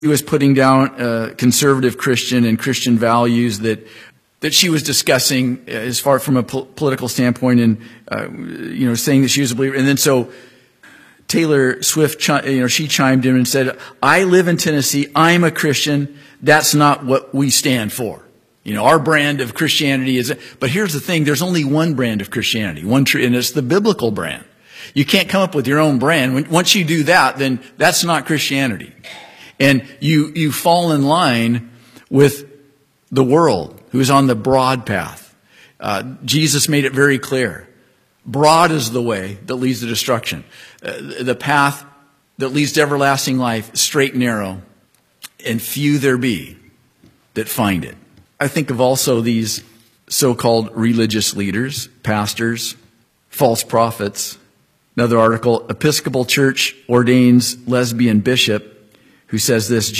He was putting down conservative Christian and Christian values that she was discussing as far from a political standpoint, and saying that she was a believer. And then so Taylor Swift, she chimed in and said, "I live in Tennessee. I'm a Christian. That's not what we stand for. Our brand of Christianity is." But here's the thing: there's only one brand of Christianity, and it's the biblical brand. You can't come up with your own brand. Once you do that, then that's not Christianity. And you fall in line with the world, who's on the broad path. Jesus made it very clear. Broad is the way that leads to destruction. The path that leads to everlasting life, straight and narrow, and few there be that find it. I think of also these so-called religious leaders, pastors, false prophets. Another article, Episcopal Church ordains lesbian bishop who says this: